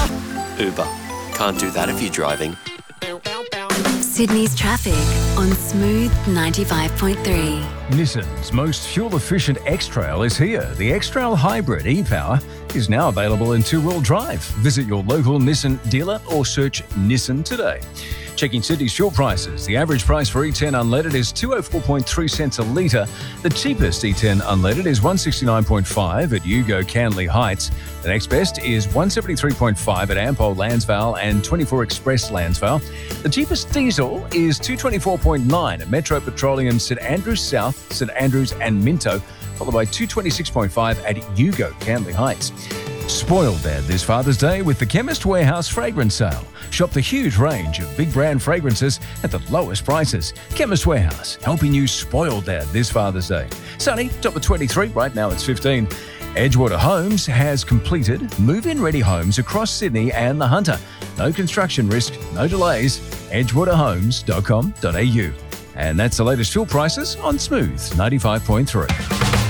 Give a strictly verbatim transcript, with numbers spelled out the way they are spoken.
Uber. Can't do that if you're driving. Sydney's traffic on Smooth ninety-five point three. Nissan's most fuel-efficient X-Trail is here. The X-Trail Hybrid e-Power is now available in two-wheel drive. Visit your local Nissan dealer or search Nissan today. Checking Sydney's fuel prices. The average price for E ten unleaded is two oh four point three cents a litre. The cheapest E ten unleaded is one sixty-nine point five at Yugo Canley Heights. The next best is one seventy-three point five at Ampol Lansvale and twenty-four Express Lansvale. The cheapest diesel is two twenty-four point nine at Metro Petroleum St Andrews South, St Andrews and Minto, followed by two twenty-six point five at Yugo Canley Heights. Spoil Dad this Father's Day with the Chemist Warehouse Fragrance Sale. Shop the huge range of big brand fragrances at the lowest prices. Chemist Warehouse, helping you spoil Dad this Father's Day. Sunny, top of twenty-three, right now it's fifteen. Edgewater Homes has completed move-in ready homes across Sydney and the Hunter. No construction risk, no delays. edgewater homes dot com dot a u. And that's the latest fuel prices on Smooth ninety-five point three.